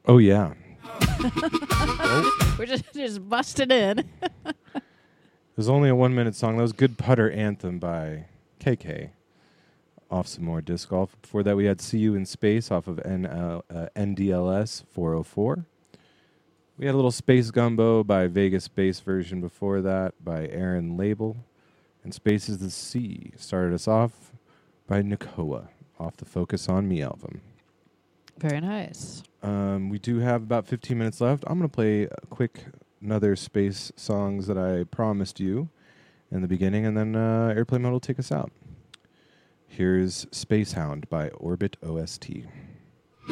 Oh, yeah. We're just busting in. It was only a 1-minute song. That was Good Putter Anthem by KK. Off some more disc golf. Before that, we had See You in Space off of NDLS 404. We had a little Space Gumbo by Vegas Bass version before that by Aaron Label. And Space is the Sea started us off by Nakoa off the Focus on Me album. Very nice. We do have about 15 minutes left. I'm going to play a quick another space songs that I promised you in the beginning, and then Airplane Mode will take us out. Here's Space Hound by Orbit OST.